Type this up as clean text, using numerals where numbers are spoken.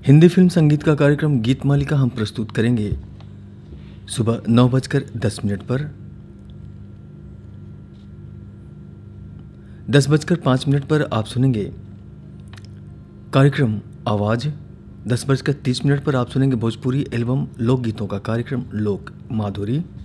Hindi film संगीत का कार्यक्रम गीत मालिका हम प्रस्तुत करेंगे सुबह 9:10 पर, 10:05 पर आप सुनेंगे कार्यक्रम आवाज़। 10:30 पर आप सुनेंगे भोजपुरी एल्बम लोकगीतों का कार्यक्रम लोक माधुरी।